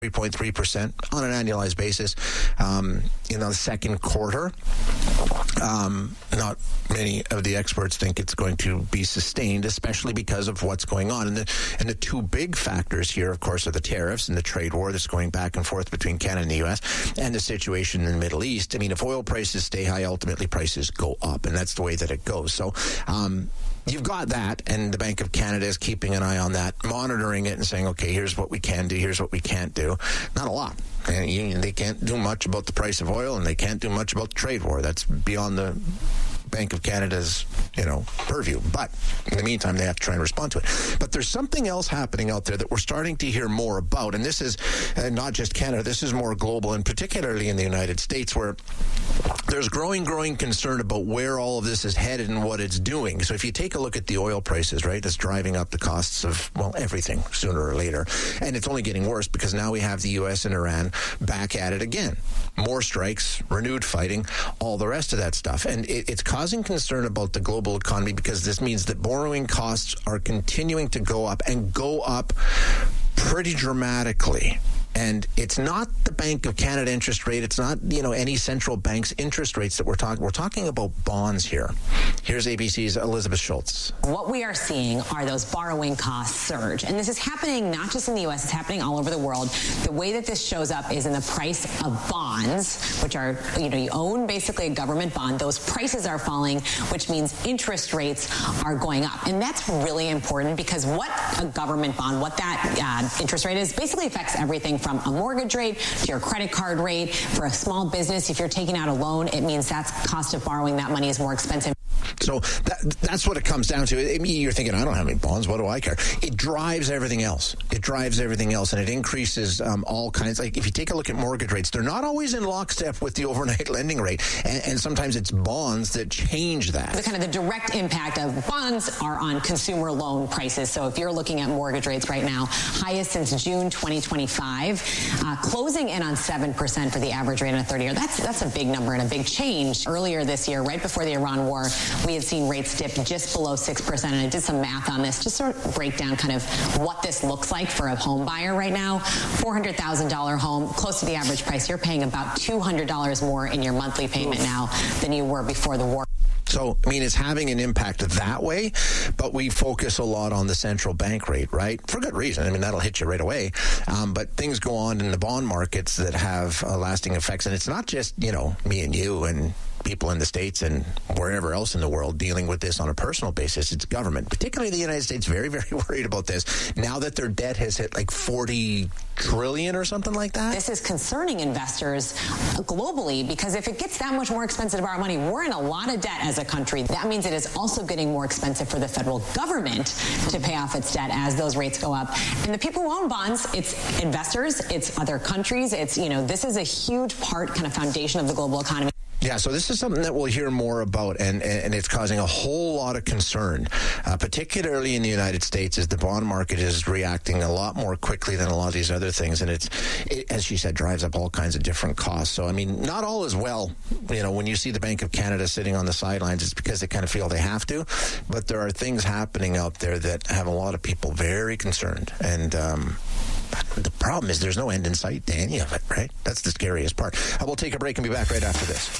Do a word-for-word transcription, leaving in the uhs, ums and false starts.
three point three percent on an annualized basis um, in the second quarter. Um, not many of the experts think it's going to be sustained, especially because of what's going on. And the, and the two big factors here, of course, are the tariffs and the trade war that's going back and forth between Canada and the U S, and the situation in the Middle East. I mean, if oil prices stay high, ultimately prices go up, and that's the way that it goes. So um, you've got that, and the Bank of Canada is keeping an eye on that, monitoring it and saying, okay, here's what we can do, here's what we can't do. Not a lot. And you, they can't do much about the price of oil, and they can't do much about the trade war. That's beyond the Bank of Canada's, you know, purview. But in the meantime, they have to try and respond to it. But there's something else happening out there that we're starting to hear more about. And this is uh, not just Canada. This is more global, and particularly in the United States, where there's growing, growing concern about where all of this is headed and what it's doing. So if you take a look at the oil prices, right, it's driving up the costs of, well, everything sooner or later. And it's only getting worse because now we have the U S and Iran back at it again. More strikes, renewed fighting, all the rest of that stuff. And it, it's causing concern about the global economy because this means that borrowing costs are continuing to go up and go up pretty dramatically. And it's not the Bank of Canada interest rate. It's not, you know, any central bank's interest rates that we're talking. We're talking about bonds here. Here's A B C's Elizabeth Schultz. What we are seeing are those borrowing costs surge. And this is happening not just in the U S, it's happening all over the world. The way that this shows up is in the price of bonds, which are, you know, you own basically a government bond. Those prices are falling, which means interest rates are going up. And that's really important because what a government bond, what that uh, interest rate is, basically affects everything from a mortgage rate to your credit card rate. For a small business, if you're taking out a loan, it means that's cost of borrowing that money is more expensive. So that, that's what it comes down to. I mean, you're thinking, I don't have any bonds. What do I care? It drives everything else. It drives everything else, and it increases um, all kinds. Like if you take a look at mortgage rates, they're not always in lockstep with the overnight lending rate, and, and sometimes it's bonds that change that. The kind of the direct impact of bonds are on consumer loan prices. So if you're looking at mortgage rates right now, highest since June twenty twenty-five, uh, closing in on seven percent for the average rate on a thirty-year. That's that's a big number and a big change. Earlier this year, right before the Iran war, we had seen rates dip just below six percent, and I did some math on this, just sort of break down kind of what this looks like for a home buyer right now. four hundred thousand dollars home, close to the average price. You're paying about two hundred dollars more in your monthly payment now than you were before the war. So, I mean, it's having an impact that way, but we focus a lot on the central bank rate, right? For good reason. I mean, that'll hit you right away. Um, but things go on in the bond markets that have uh, lasting effects. And it's not just, you know, me and you and people in the States and wherever else in the world dealing with this on a personal basis. It's government, particularly the United States, very, very worried about this now that their debt has hit like forty trillion or something like that. This is concerning investors globally because if it gets that much more expensive to borrow money, we're in a lot of debt as a country. That means it is also getting more expensive for the federal government to pay off its debt as those rates go up. And the people who own bonds, it's investors, it's other countries, it's, you know, this is a huge part, kind of foundation of the global economy. Yeah, so this is something that we'll hear more about, and, and it's causing a whole lot of concern, uh, particularly in the United States, as the bond market is reacting a lot more quickly than a lot of these other things, and it's, it, as she said, drives up all kinds of different costs. So, I mean, not all is well. You know, when you see the Bank of Canada sitting on the sidelines, it's because they kind of feel they have to, but there are things happening out there that have a lot of people very concerned, and um the problem is there's no end in sight to any of it, right? That's the scariest part. I will take a break and be back right after this.